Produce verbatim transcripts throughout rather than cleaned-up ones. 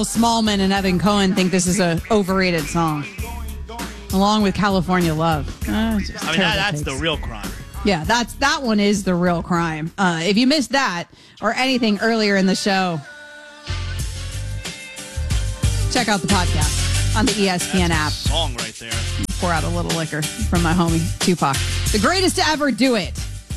Smallman and Evan Cohen think this is an overrated song, along with California Love. Uh, I mean, that, that's takes. the real crime. Yeah, that's that one is the real crime. Uh, if you missed that or anything earlier in the show, check out the podcast on the E S P N app. Song right there. Pour out a little liquor from my homie Tupac. The greatest to ever do it.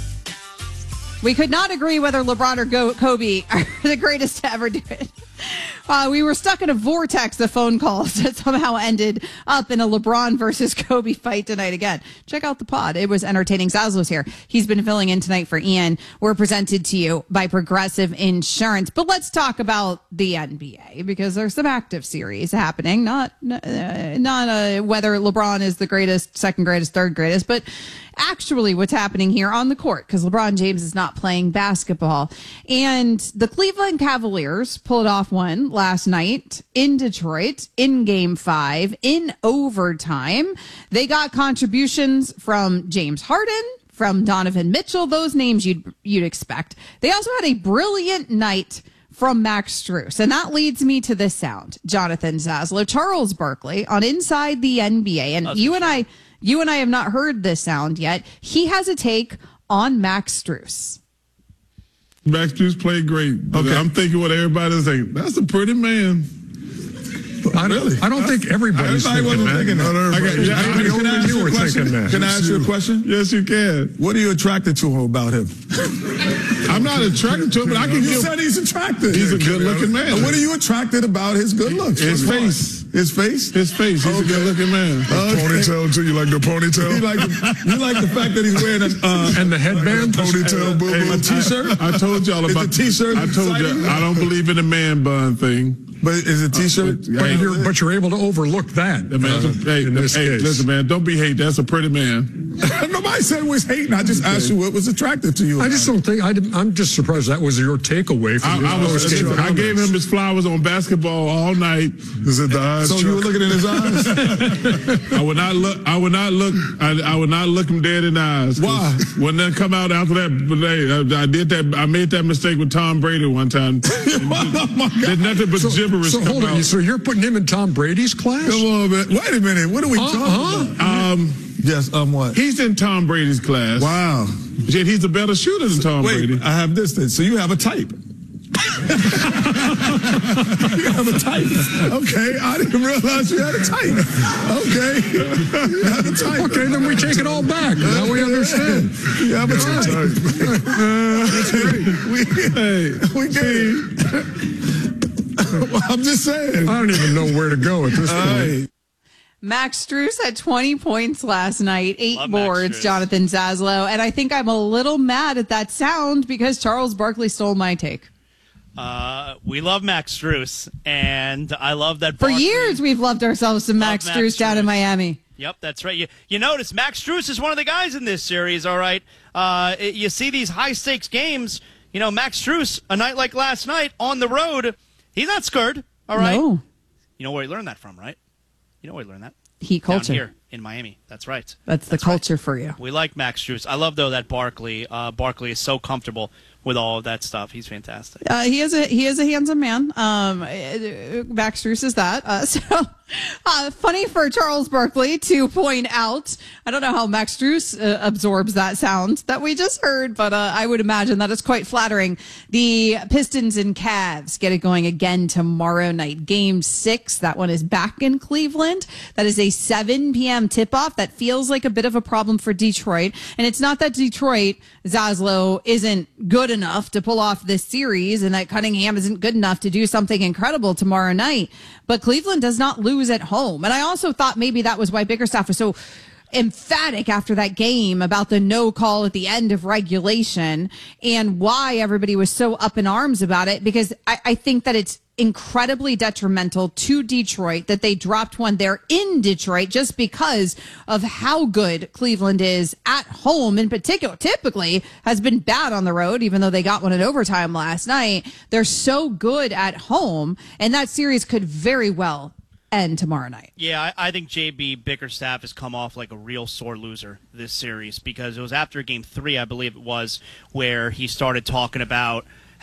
We could not agree whether LeBron or Go- Kobe are the greatest to ever do it. Uh, we were stuck in a vortex of phone calls that somehow ended up in a LeBron versus Kobe fight tonight again. Check out the pod. It was entertaining. Zaslo's here. He's been filling in tonight for Ian. We're presented to you by Progressive Insurance. But let's talk about the N B A because there's some active series happening. Not, uh, not uh, whether LeBron is the greatest, second greatest, third greatest, but actually what's happening here on the court because LeBron James is not playing basketball. And the Cleveland Cavaliers pulled off one last night in Detroit in game five in overtime. They got contributions from James Harden, from Donovan Mitchell, those names you'd, you'd expect. They also had a brilliant night from Max Strus. And that leads me to this sound, Jonathan Zaslow, Charles Barkley on Inside the N B A. And That's you and sure. I... You and I have not heard this sound yet. He has a take on Max Strus. Max Strus played great. Okay. I'm thinking what everybody's thinking. That's a pretty man. I, really? I don't That's, think everybody's I thinking that. Thinking that. I got, yeah, I, I, can, I ask you a question? That. Can I ask you a question? Yes, you can. What are you attracted to about him? I'm not attracted to him, but I can. You give, said he's attractive. He's a good-looking man. What are you attracted about his good looks? His face. His face? His face. He's okay. a good-looking man. Okay. Ponytail, too. You like the ponytail? You like the, you like the fact that he's wearing a... Uh, and the headband? Ponytail, boo hey, a T-shirt? I, I told y'all about... Is the T-shirt I told you I don't believe in the man bun thing. But is it a T-shirt? Uh, but, but, you're, but you're able to overlook that. Man, uh, hey, in this hey case. Listen, man, don't be hate. That's a pretty man. Nobody said it was hating. I just okay. asked you what was attractive to you. I just don't think, I I'm just surprised that was your takeaway from I, I, was, I gave him his flowers on basketball all night. Is it the eyes? So you were looking in his eyes? I would not look, I would not look, I, I would not look him dead in the eyes. Why? When they come out after that, but they, I, I did that, I made that mistake with Tom Brady one time. Oh my God. Did nothing but so, gibberish. So hold on, out. So you're putting him in Tom Brady's class? Come on, man. Wait a minute. What are we uh, talking uh, about? Um, yes, um, what? He's in Tom Brady's class. Wow. Yet he's a better shooter than Tom Wait, Brady. I have this then. So you have a type. You have a type. Okay, I didn't realize you had a type. Okay. You have a type. Okay, then we take it all back. Now we understand. You have a type. That's great. We, hey, we get it. Well, I'm just saying. I don't even know where to go at this point. Right. Max Strus had twenty points last night, eight Love boards, Jonathan Zaslow. And I think I'm a little mad at that sound because Charles Barkley stole my take. Uh, we love Max Strus, and I love that. For Barkley, years, we've loved ourselves some Max, Max Strus down in Miami. Yep, that's right. You you notice Max Strus is one of the guys in this series, all right? Uh, it, you see these high-stakes games. You know, Max Strus, a night like last night, on the road, he's not scared, all right? No. You know where he learned that from, right? You know where he learned that? Heat culture. Down here in Miami. That's right. That's the That's culture right. for you. We like Max Strus. I love, though, that Barkley. Uh, Barkley is so comfortable with all of that stuff. He's fantastic. Uh, he is a he is a handsome man. Um, Max Strus is that. Uh, so uh, funny for Charles Barkley to point out. I don't know how Max Strus uh, absorbs that sound that we just heard, but uh, I would imagine that is quite flattering. The Pistons and Cavs get it going again tomorrow night. Game six. That one is back in Cleveland. That is a seven p.m. tip-off. That feels like a bit of a problem for Detroit. And it's not that Detroit, Zaslow, isn't good enough to pull off this series and that Cunningham isn't good enough to do something incredible tomorrow night. But Cleveland does not lose at home. And I also thought maybe that was why Bickerstaff was so emphatic after that game about the no call at the end of regulation and why everybody was so up in arms about it, because I, I think that it's incredibly detrimental to Detroit that they dropped one there in Detroit just because of how good Cleveland is at home in particular. Typically has been bad on the road, even though they got one in overtime last night. They're so good at home, and that series could very well end tomorrow night. Yeah, I, I think J B Bickerstaff has come off like a real sore loser this series because it was after game three, I believe it was, where he started talking about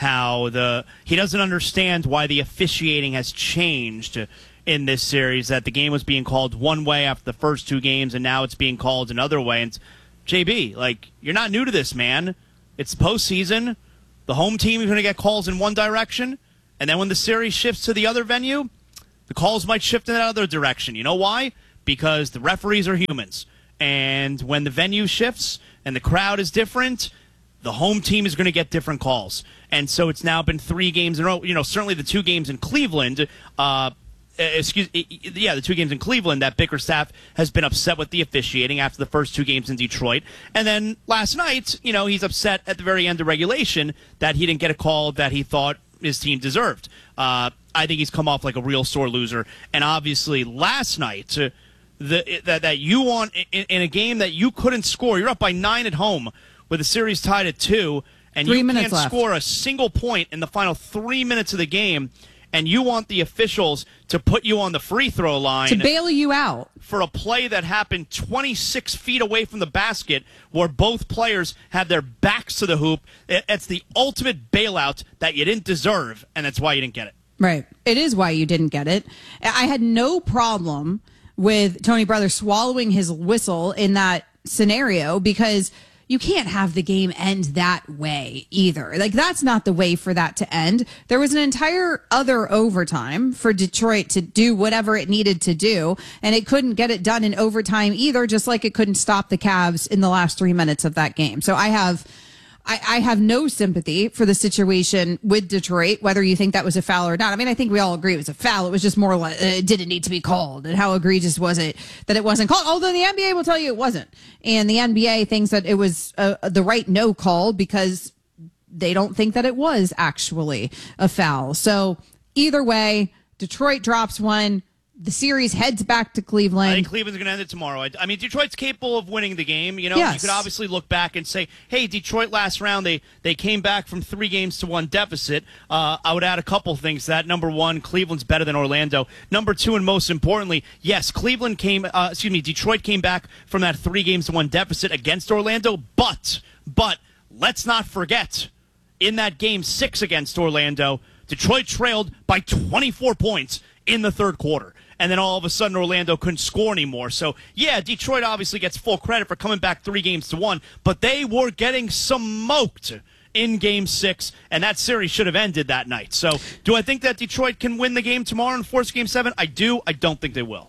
how the he doesn't understand why the officiating has changed in this series, that the game was being called one way after the first two games, and now it's being called another way. And J B, like, you're not new to this, man. It's postseason. The home team is going to get calls in one direction, and then when the series shifts to the other venue, the calls might shift in that other direction. You know why? Because the referees are humans. And when the venue shifts and the crowd is different, the home team is going to get different calls. And so it's now been three games in a row. You know, certainly the two games in Cleveland, uh, excuse yeah, the two games in Cleveland that Bickerstaff has been upset with the officiating after the first two games in Detroit. And then last night, you know, he's upset at the very end of regulation that he didn't get a call that he thought his team deserved. Uh, I think he's come off like a real sore loser. And obviously last night, uh, the, that, that you want in, in a game that you couldn't score, you're up by nine at home with the series tied at two, and three you can't left. score a single point in the final three minutes of the game, and you want the officials to put you on the free throw line to bail you out for a play that happened twenty-six feet away from the basket where both players had their backs to the hoop. It's the ultimate bailout that you didn't deserve, and that's why you didn't get it. Right. It is why you didn't get it. I had no problem with Tony Brothers swallowing his whistle in that scenario, because you can't have the game end that way either. Like, that's not the way for that to end. There was an entire other overtime for Detroit to do whatever it needed to do, and it couldn't get it done in overtime either, just like it couldn't stop the Cavs in the last three minutes of that game. So I have... I, I have no sympathy for the situation with Detroit, whether you think that was a foul or not. I mean, I think we all agree it was a foul. It was just more like uh, it didn't need to be called. And how egregious was it that it wasn't called? Although the N B A will tell you it wasn't. And the N B A thinks that it was uh, the right no call because they don't think that it was actually a foul. So either way, Detroit drops one. The series heads back to Cleveland. I think Cleveland's going to end it tomorrow. I, I mean, Detroit's capable of winning the game. You know, yes. You could obviously look back and say, hey, Detroit last round, they, they came back from three games to one deficit. Uh, I would add a couple things to that. Number one, Cleveland's better than Orlando. Number two, and most importantly, yes, Cleveland came, uh, excuse me, Detroit came back from that three games to one deficit against Orlando, but, but let's not forget, in that game six against Orlando, Detroit trailed by twenty-four points in the third quarter. And then all of a sudden Orlando couldn't score anymore. So, yeah, Detroit obviously gets full credit for coming back three games to one, but they were getting smoked in game six, and that series should have ended that night. So, do I think that Detroit can win the game tomorrow and force game seven? I do. I don't think they will.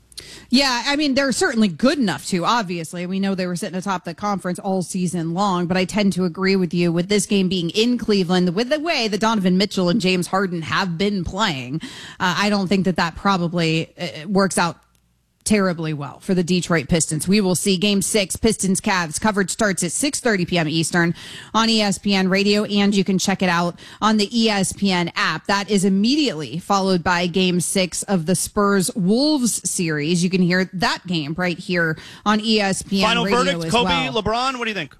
Yeah, I mean, they're certainly good enough to, obviously. We know they were sitting atop the conference all season long, but I tend to agree with you with this game being in Cleveland, with the way that Donovan Mitchell and James Harden have been playing. Uh, I don't think that that probably uh, works out terribly well for the Detroit Pistons. We will see game six, Pistons Cavs. Coverage starts at six thirty p.m. Eastern on E S P N Radio, and you can check it out on the E S P N app. That is immediately followed by game six of the Spurs Wolves series. You can hear that game right here on E S P N Final Radio verdict, as Kobe, well. LeBron, what do you think?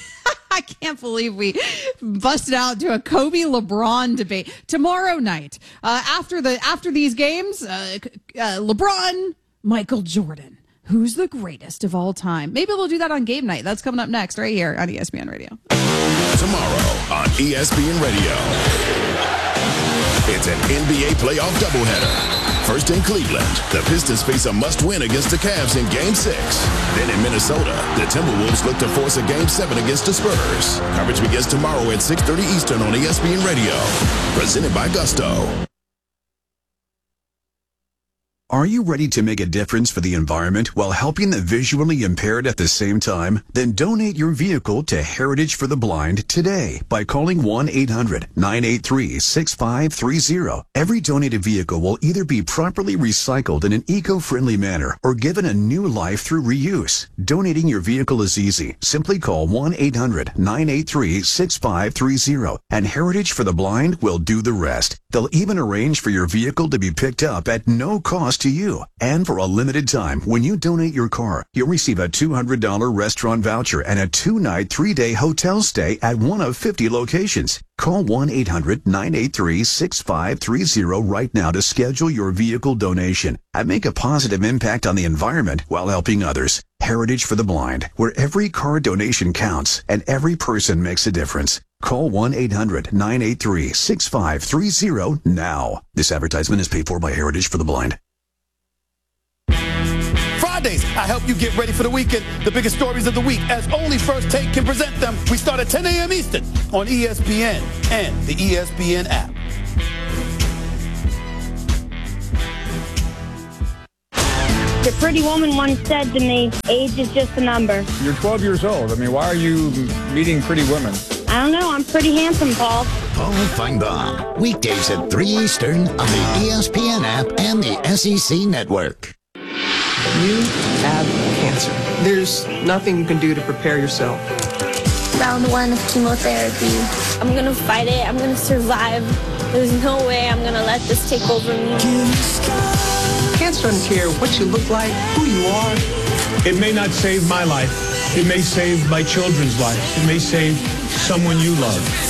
I can't believe we busted out to a Kobe LeBron debate tomorrow night. Uh, after the after these games, uh, uh, LeBron, Michael Jordan, who's the greatest of all time? Maybe we'll do that on game night. That's coming up next right here on E S P N Radio. Tomorrow on E S P N Radio, it's an N B A playoff doubleheader. First in Cleveland, the Pistons face a must-win against the Cavs in Game six. Then in Minnesota, the Timberwolves look to force a Game seven against the Spurs. Coverage begins tomorrow at six thirty Eastern on E S P N Radio. Presented by Gusto. Are you ready to make a difference for the environment while helping the visually impaired at the same time? Then donate your vehicle to Heritage for the Blind today by calling one eight hundred nine eight three six five three zero. Every donated vehicle will either be properly recycled in an eco-friendly manner or given a new life through reuse. Donating your vehicle is easy. Simply call one eight hundred nine eight three six five three zero and Heritage for the Blind will do the rest. They'll even arrange for your vehicle to be picked up at no cost to to you. And for a limited time, when you donate your car, you'll receive a two hundred dollars restaurant voucher and a two-night, three-day hotel stay at one of fifty locations. Call one eight hundred nine eight three six five three zero right now to schedule your vehicle donation and make a positive impact on the environment while helping others. Heritage for the Blind, where every car donation counts and every person makes a difference. Call one eight hundred nine eight three six five three zero now. This advertisement is paid for by Heritage for the Blind. Fridays, I help you get ready for the weekend. The biggest stories of the week, as only First Take can present them. We start at ten a.m. Eastern on E S P N and the E S P N app. The pretty woman once said to me, age is just a number. You're twelve years old. I mean, why are you meeting pretty women? I don't know. I'm pretty handsome, Paul. Paul Feinbaum. Weekdays at three Eastern on the E S P N app and the S E C network. You have cancer. There's nothing you can do to prepare yourself. Round one of chemotherapy. I'm going to fight it. I'm going to survive. There's no way I'm going to let this take over me. Cancer doesn't care what you look like, who you are. It may not save my life. It may save my children's lives. It may save someone you love.